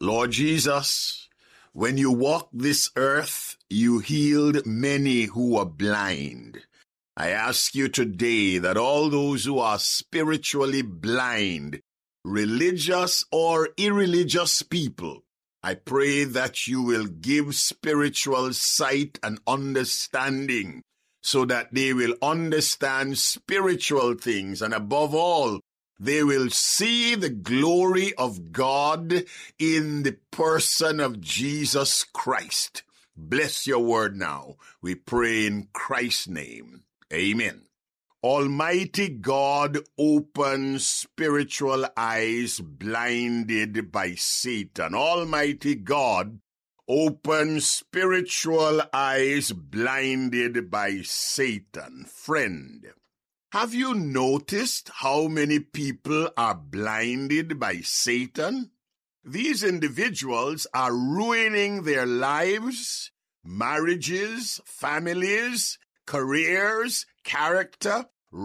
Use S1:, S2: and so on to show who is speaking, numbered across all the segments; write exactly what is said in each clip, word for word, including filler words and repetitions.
S1: Lord Jesus, when you walked this earth, you healed many who were blind. I ask you today that all those who are spiritually blind, religious or irreligious people, I pray that you will give spiritual sight and understanding so that they will understand spiritual things, and above all, they will see the glory of God in the person of Jesus Christ. Bless your word now. We pray in Christ's name. Amen. Almighty God opens spiritual eyes blinded by Satan. Almighty God opens spiritual eyes blinded by Satan. Friend, have you noticed how many people are blinded by Satan? These individuals are ruining their lives, marriages, families, careers, character,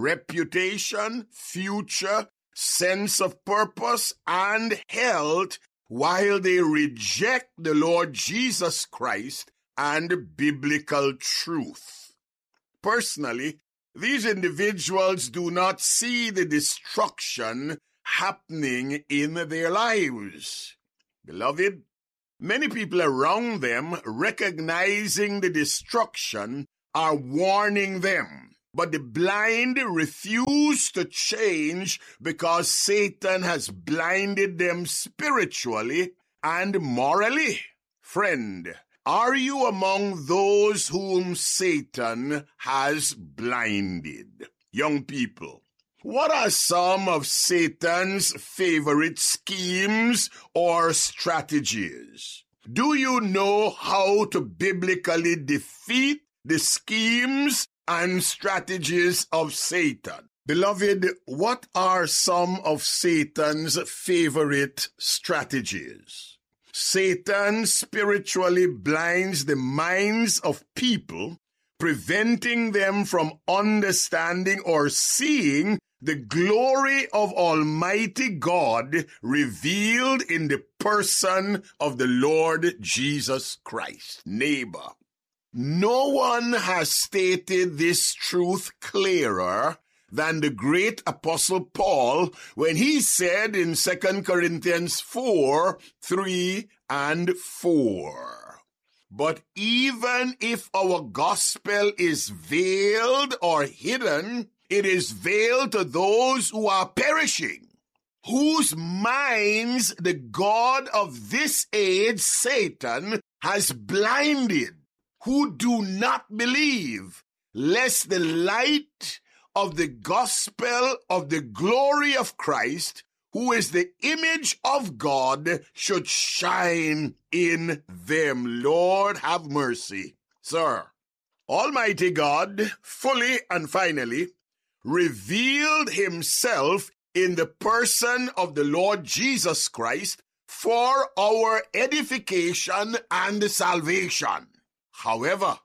S1: reputation, future, sense of purpose, and health while they reject the Lord Jesus Christ and biblical truth. Personally, these individuals do not see the destruction happening in their lives. Beloved, many people around them, recognizing the destruction, are warning them. But the blind refuse to change because Satan has blinded them spiritually and morally. Friend, are you among those whom Satan has blinded? Young people, what are some of Satan's favorite schemes or strategies? Do you know how to biblically defeat the schemes and strategies of Satan? Beloved, what are some of Satan's favorite strategies? Satan spiritually blinds the minds of people, preventing them from understanding or seeing the glory of Almighty God revealed in the person of the Lord Jesus Christ. Neighbor, no one has stated this truth clearer than the great Apostle Paul when he said in Second Corinthians four, three and four, "But even if our gospel is veiled or hidden, it is veiled to those who are perishing, whose minds the God of this age, Satan, has blinded, who do not believe, lest the light of the gospel of the glory of Christ, who is the image of God, should shine in them." Lord, have mercy. Sir, Almighty God fully and finally revealed himself in the person of the Lord Jesus Christ for our edification and salvation. However,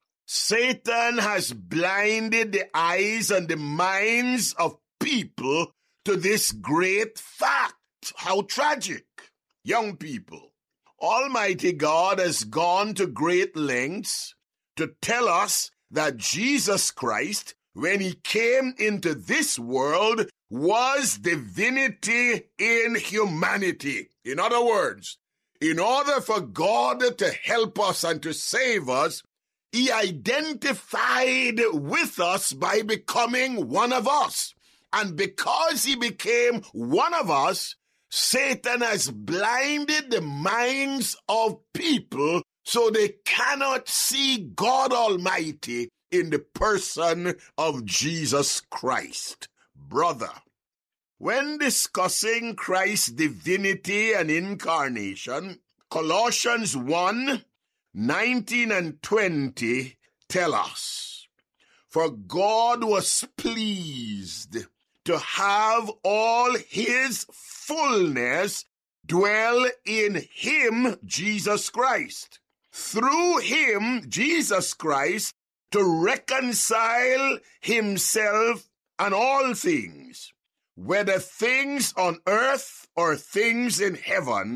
S1: Satan has blinded the eyes and the minds of people to this great fact. How tragic. Young people, Almighty God has gone to great lengths to tell us that Jesus Christ, when he came into this world, was divinity in humanity. In other words, in order for God to help us and to save us, he identified with us by becoming one of us. And because he became one of us, Satan has blinded the minds of people so they cannot see God Almighty in the person of Jesus Christ. Brother, when discussing Christ's divinity and incarnation, Colossians one, nineteen and twenty tell us, "For God was pleased to have all his fullness dwell in him, Jesus Christ. Through him, Jesus Christ, to reconcile himself and all things, whether things on earth or things in heaven,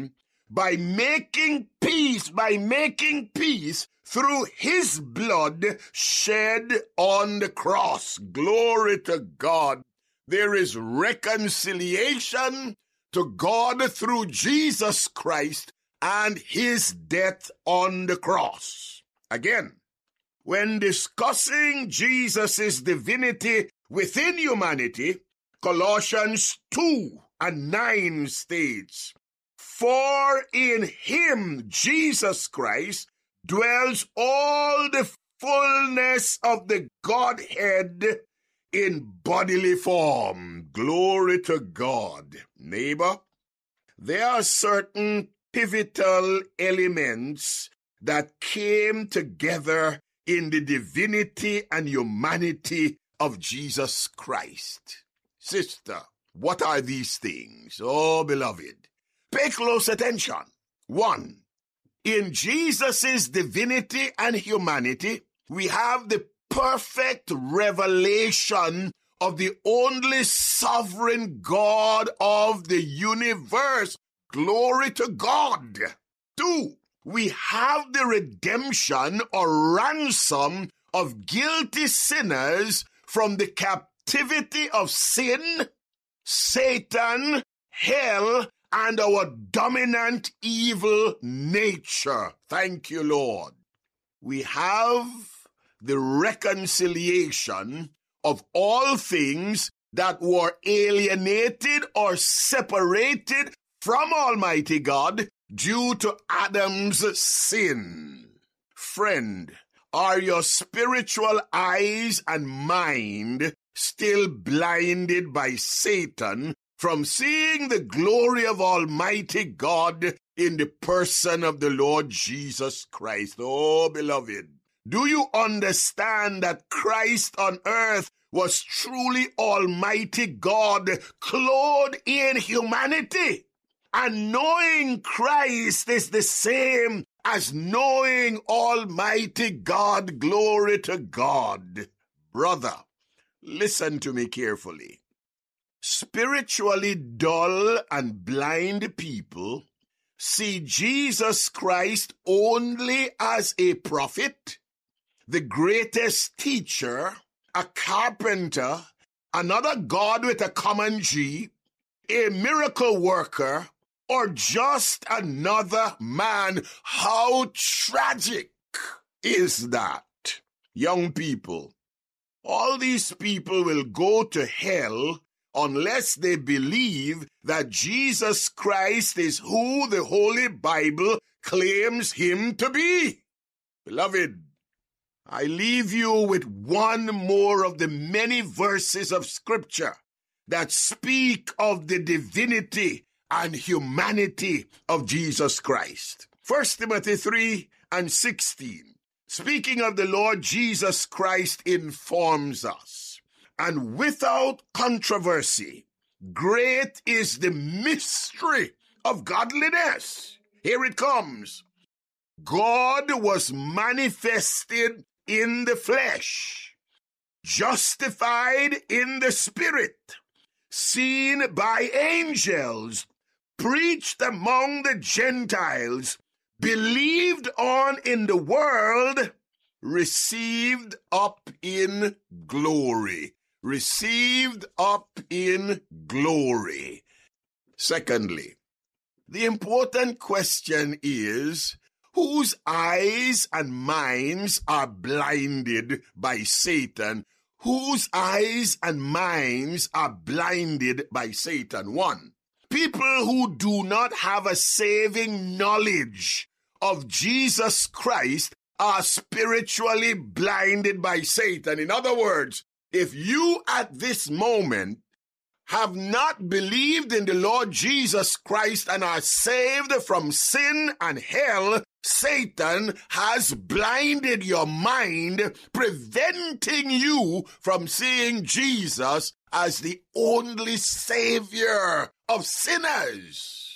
S1: by making peace, by making peace through his blood shed on the cross. Glory to God. There is reconciliation to God through Jesus Christ and his death on the cross. Again, when discussing Jesus' divinity within humanity, Colossians two and nine states, "For in him, Jesus Christ, dwells all the fullness of the Godhead in bodily form." Glory to God. Neighbor, there are certain pivotal elements that came together in the divinity and humanity of Jesus Christ. Sister, what are these things? Oh, beloved, pay close attention. One, in Jesus' divinity and humanity, we have the perfect revelation of the only sovereign God of the universe. Glory to God. Two, we have the redemption or ransom of guilty sinners from the captivity of sin, Satan, hell, and our dominant evil nature. Thank you, Lord. We have the reconciliation of all things that were alienated or separated from Almighty God due to Adam's sin. Friend, are your spiritual eyes and mind still blinded by Satan from seeing the glory of Almighty God in the person of the Lord Jesus Christ? Oh, beloved, do you understand that Christ on earth was truly Almighty God, clothed in humanity? And knowing Christ is the same as knowing Almighty God. Glory to God. Brother, listen to me carefully. Spiritually dull and blind people see Jesus Christ only as a prophet, the greatest teacher, a carpenter, another God with a common G, a miracle worker, or just another man. How tragic is that? Young people, all these people will go to hell unless they believe that Jesus Christ is who the Holy Bible claims him to be. Beloved, I leave you with one more of the many verses of Scripture that speak of the divinity and humanity of Jesus Christ. First Timothy three and sixteen, speaking of the Lord Jesus Christ, informs us, "And without controversy, great is the mystery of godliness." Here it comes. God was manifested in the flesh, justified in the spirit, seen by angels, preached among the Gentiles, believed on in the world, received up in glory. Received up in glory. Secondly, the important question is, whose eyes and minds are blinded by Satan? Whose eyes and minds are blinded by Satan? One, people who do not have a saving knowledge of Jesus Christ are spiritually blinded by Satan. In other words, if you at this moment have not believed in the Lord Jesus Christ and are saved from sin and hell, Satan has blinded your mind, preventing you from seeing Jesus as the only Savior of sinners.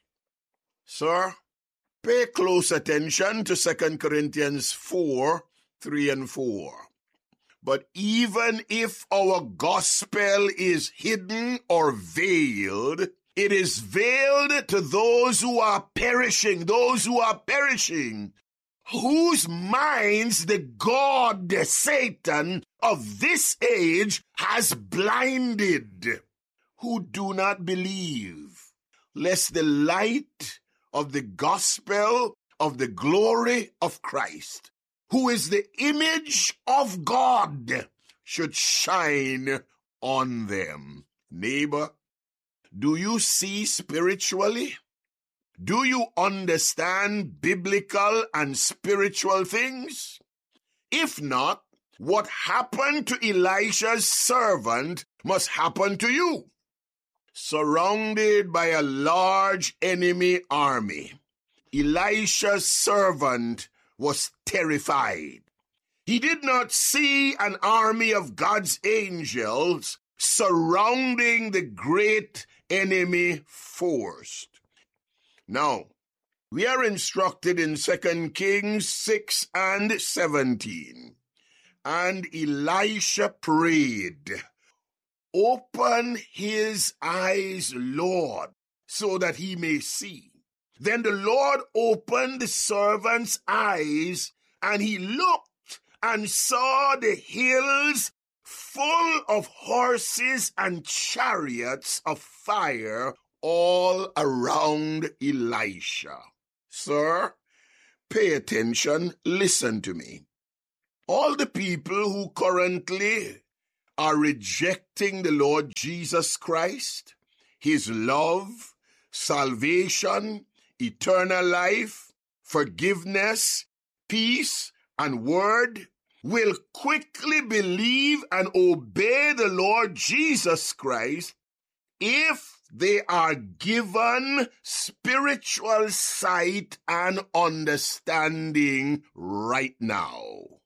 S1: Sir, pay close attention to Second Corinthians four, three and four. But even if our gospel is hidden or veiled, It is veiled to those who are perishing, those who are perishing, whose minds the God, the Satan of this age has blinded, who do not believe, lest the light of the gospel of the glory of Christ, who is the image of God, should shine on them. Neighbor, do you see spiritually? Do you understand biblical and spiritual things? If not, what happened to Elisha's servant must happen to you. Surrounded by a large enemy army, Elisha's servant was terrified. He did not see an army of God's angels surrounding the great enemy force. Now, we are instructed in Second Kings six and seventeen. And Elisha prayed, "Open his eyes, Lord, so that he may see." Then the Lord opened the servant's eyes, and he looked and saw the hills full of horses and chariots of fire all around Elisha. Sir, pay attention, listen to me. All the people who currently are rejecting the Lord Jesus Christ, his love, salvation, eternal life, forgiveness, peace, and word, will quickly believe and obey the Lord Jesus Christ if they are given spiritual sight and understanding right now.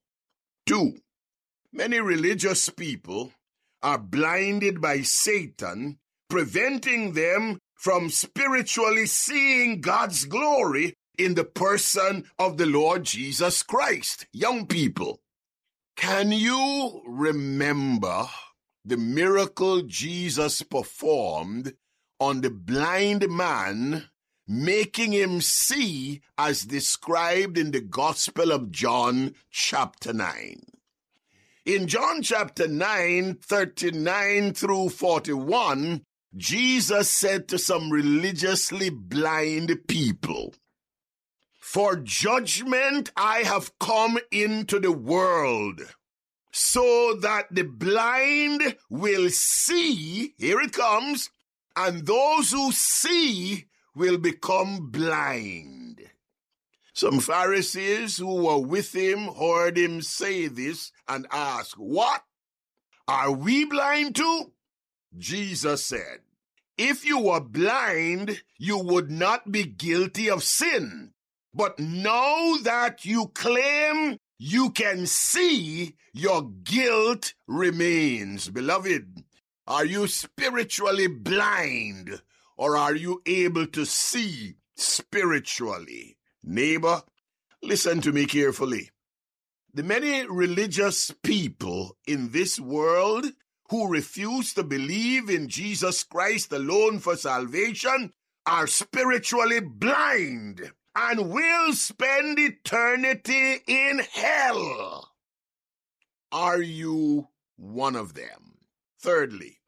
S1: Two, many religious people are blinded by Satan, preventing them from spiritually seeing God's glory in the person of the Lord Jesus Christ. Young people, can you remember the miracle Jesus performed on the blind man, making him see as described in the Gospel of John chapter nine? In John chapter nine, thirty-nine through forty-one, Jesus said to some religiously blind people, "For judgment I have come into the world, so that the blind will see," here it comes, "and those who see will become blind." Some Pharisees who were with him heard him say this and asked, "What? Are we blind too?" Jesus said, "If you were blind, you would not be guilty of sin. But now that you claim you can see, your guilt remains." Beloved, are you spiritually blind, or are you able to see spiritually? Neighbor, listen to me carefully. The many religious people in this world who refuse to believe in Jesus Christ alone for salvation are spiritually blind and will spend eternity in hell. Are you one of them? Thirdly,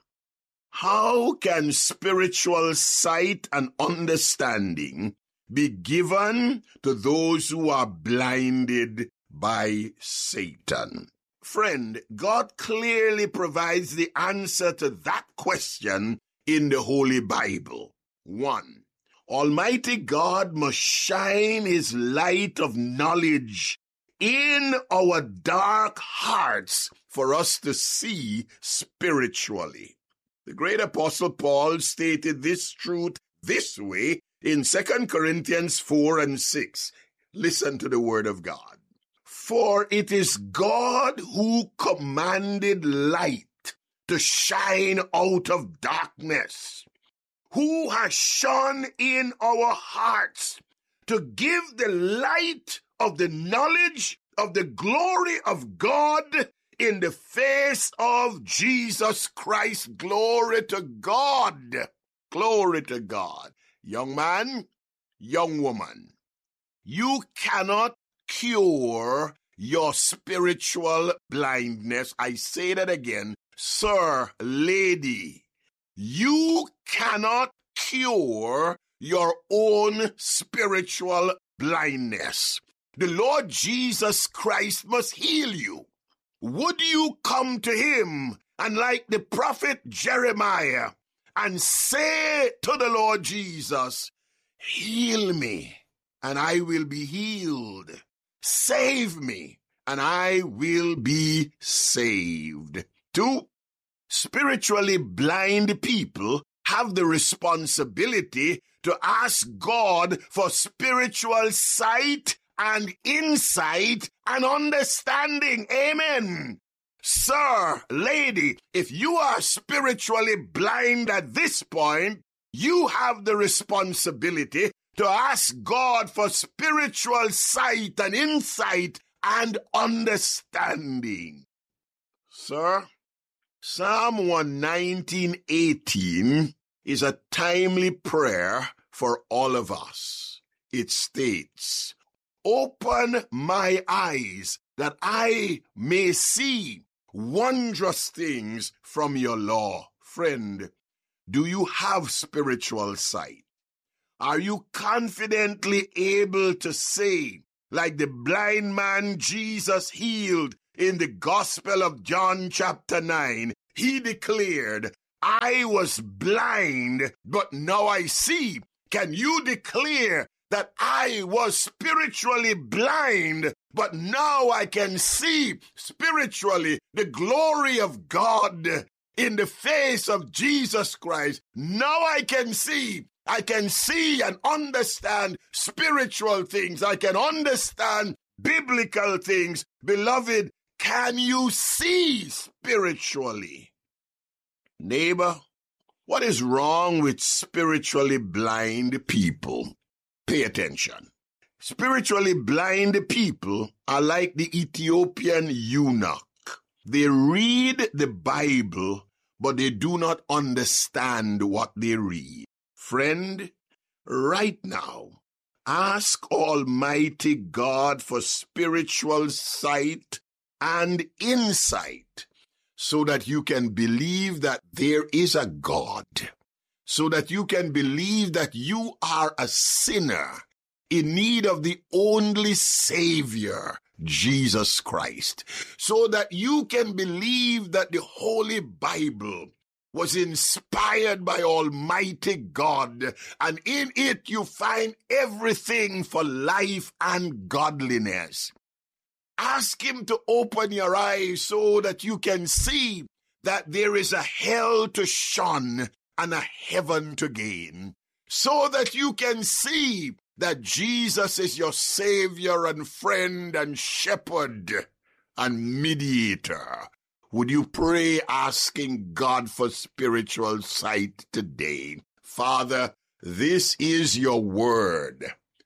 S1: how can spiritual sight and understanding be given to those who are blinded by Satan? Friend, God clearly provides the answer to that question in the Holy Bible. One, Almighty God must shine his light of knowledge in our dark hearts for us to see spiritually. The great Apostle Paul stated this truth this way in Second Corinthians four and six. Listen to the word of God. "For it is God who commanded light to shine out of darkness, who has shone in our hearts to give the light of the knowledge of the glory of God in the face of Jesus Christ." Glory to God. Glory to God. Young man, young woman, you cannot cure your spiritual blindness. I say that again. Sir, lady, you cannot cure your own spiritual blindness. The Lord Jesus Christ must heal you. Would you come to him and, like the prophet Jeremiah, and say to the Lord Jesus, heal me and I will be healed. Save me and I will be saved. Two, spiritually blind people have the responsibility to ask God for spiritual sight and insight and understanding. Amen. Sir, lady, if you are spiritually blind at this point, you have the responsibility to ask God for spiritual sight and insight and understanding. Sir, Psalm one nineteen eighteen is a timely prayer for all of us. It states, open my eyes that I may see wondrous things from your law. Friend, do you have spiritual sight? Are you confidently able to say, like the blind man Jesus healed in the Gospel of John chapter nine, he declared, I was blind, but now I see. Can you declare that I was spiritually blind, but now I can see spiritually the glory of God in the face of Jesus Christ? Now I can see. I can see and understand spiritual things. I can understand biblical things. Beloved, can you see spiritually? Neighbor, what is wrong with spiritually blind people? Pay attention. Spiritually blind people are like the Ethiopian eunuch. They read the Bible, but they do not understand what they read. Friend, right now, ask Almighty God for spiritual sight and insight so that you can believe that there is a God, so that you can believe that you are a sinner in need of the only Savior, Jesus Christ, so that you can believe that the Holy Bible was inspired by Almighty God, and in it you find everything for life and godliness. Ask him to open your eyes so that you can see that there is a hell to shun and a heaven to gain, so that you can see that Jesus is your Savior and friend and shepherd and mediator. Would you pray asking God for spiritual sight today? Father, this is your word.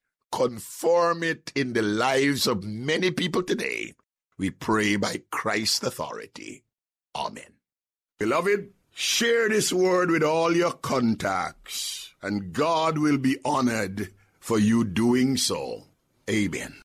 S1: Conform it in the lives of many people today. We pray by Christ's authority. Amen. Beloved, share this word with all your contacts, and God will be honored for you doing so. Amen.